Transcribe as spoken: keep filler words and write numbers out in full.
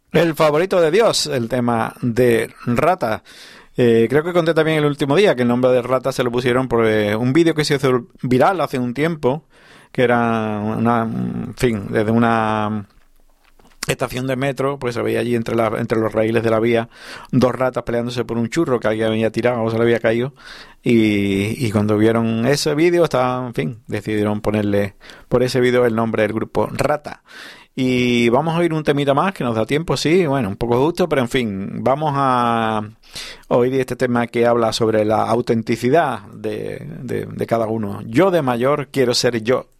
El favorito de Dios, el tema de Rata. Eh, creo que conté también el último día que el nombre de Rata se lo pusieron por eh, un vídeo que se hizo viral hace un tiempo, que era una, en fin, desde una estación de metro, pues se veía allí entre, la, entre los raíles de la vía dos ratas peleándose por un churro que alguien había tirado o se le había caído, y, y cuando vieron ese vídeo, estaba, en fin, decidieron ponerle por ese vídeo el nombre del grupo Rata. Y vamos a oír un temita más que nos da tiempo, sí, bueno, un poco justo, pero en fin, vamos a oír este tema que habla sobre la autenticidad de, de, de cada uno. Yo de mayor quiero ser yo.